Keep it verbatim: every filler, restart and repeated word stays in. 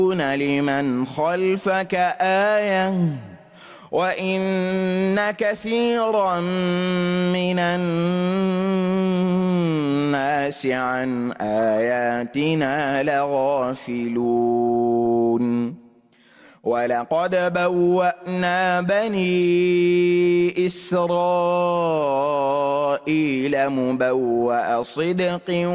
لمن خلفك آية وإن كثيرا من الناس عن آياتنا لغافلون ولقد بوأنا بني إسرائيل مبوأ صدق